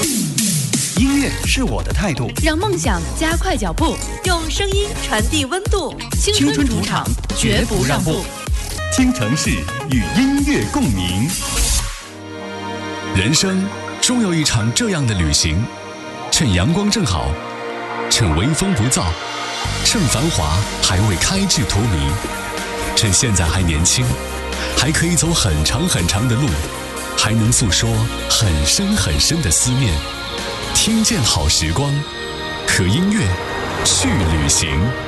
音乐是我的态度， 让梦想加快脚步，用声音传递温度。青春主场，绝不让步。 听城市与音乐共鸣。人生终有一场这样的旅行，趁阳光正好，趁微风不燥，趁繁华还未开至荼蘼，趁现在还年轻，还可以走很长很长的路，还能诉说很深很深的思念。听见好时光，和音乐去旅行。